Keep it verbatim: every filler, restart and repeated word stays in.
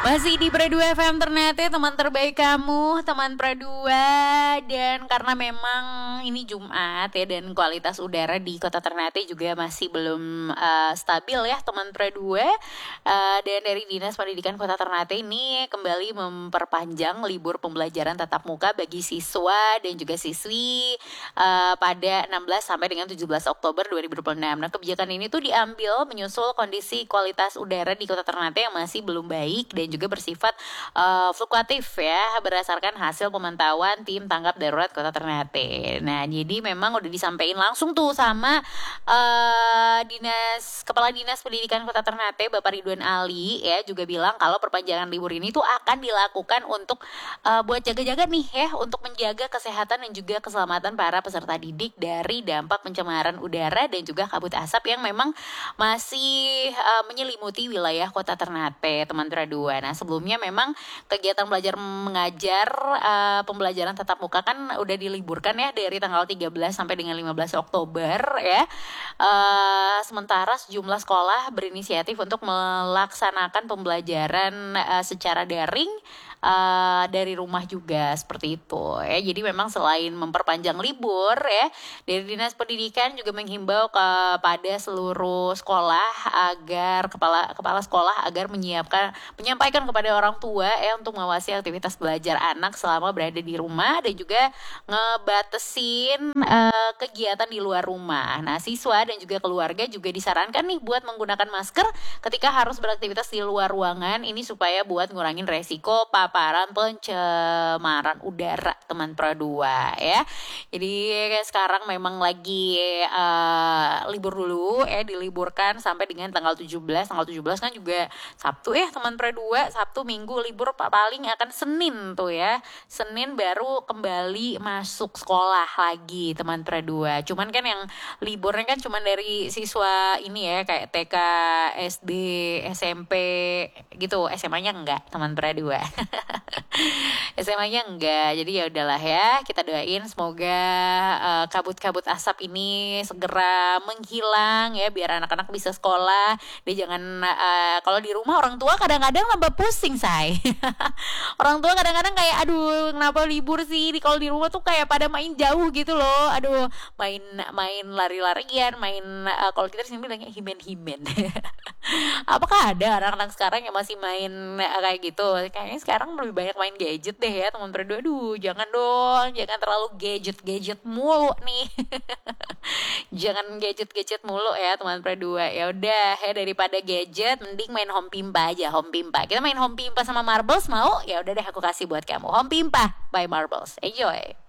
Masih di Pra dua F M Ternate, teman terbaik kamu, teman Pra dua. Dan karena memang ini Jumat ya, dan kualitas udara di kota Ternate juga masih belum uh, stabil ya teman Pra dua. uh, Dan dari Dinas Pendidikan Kota Ternate ini kembali memperpanjang libur pembelajaran tatap muka bagi siswa dan juga siswi uh, pada enam belas sampai dengan tujuh belas Oktober dua ribu dua puluh enam. Nah, kebijakan ini tuh diambil menyusul kondisi kualitas udara di kota Ternate yang masih belum baik dan juga bersifat uh, fluktuatif ya, berdasarkan hasil pemantauan tim tanggap darurat Kota Ternate. Nah, jadi memang udah disampaikan langsung tuh sama uh, dinas kepala dinas pendidikan Kota Ternate Bapak Ridwan Ali ya, juga bilang kalau perpanjangan libur ini tuh akan dilakukan untuk uh, buat jaga-jaga nih ya, untuk menjaga kesehatan dan juga keselamatan para peserta didik dari dampak pencemaran udara dan juga kabut asap yang memang masih uh, menyelimuti wilayah Kota Ternate, teman Tra dua. Nah, sebelumnya memang kegiatan belajar mengajar uh, pembelajaran tatap muka kan udah diliburkan ya dari tanggal tiga belas sampai dengan lima belas Oktober ya. Uh, sementara sejumlah sekolah berinisiatif untuk melaksanakan pembelajaran uh, secara daring Uh, dari rumah juga seperti itu ya. Jadi memang selain memperpanjang libur ya, dari Dinas Pendidikan juga menghimbau kepada seluruh sekolah agar kepala kepala sekolah agar menyiapkan menyampaikan kepada orang tua ya untuk mengawasi aktivitas belajar anak selama berada di rumah dan juga ngebatesin uh, kegiatan di luar rumah. Nah, siswa dan juga keluarga juga disarankan nih buat menggunakan masker ketika harus beraktivitas di luar ruangan ini supaya buat ngurangin resiko paparan pencemaran udara, teman Pra dua ya. Jadi sekarang memang lagi uh, libur dulu ya, diliburkan sampai dengan tanggal tujuh belas. Tanggal tujuh belas kan juga Sabtu ya, teman Pra dua. Sabtu Minggu libur paling akan Senin tuh ya. Senin baru kembali masuk sekolah lagi, teman Pra dua. Cuman kan yang liburnya kan cuman dari siswa ini ya, kayak T K, S D, S M P gitu. S M A-nya enggak, teman Pra dua. S M A-nya enggak. Jadi ya udahlah ya, kita doain semoga uh, kabut-kabut asap ini segera menghilang ya, biar anak-anak bisa sekolah. Dia jangan uh, kalau di rumah orang tua kadang-kadang tambah pusing, say. Orang tua kadang-kadang kayak aduh, kenapa libur sih? Di kalau di rumah tuh kayak pada main jauh gitu loh. Aduh, main main lari-larian, main uh, kalau kita di sini bilangnya himen-himen. Apakah ada anak-anak sekarang yang masih main uh, kayak gitu? Kayaknya sekarang lebih banyak main gadget deh ya, teman Pra dua. Aduh, jangan dong, jangan terlalu gadget-gadget mulu nih. Jangan gadget-gadget mulu ya, teman Pra dua. Ya udah, ya daripada gadget mending main home pimpa aja, home pimpa. Kita main home pimpa sama marbles mau? Ya udah deh, aku kasih buat kamu. Home pimpa by Marbles. Enjoy.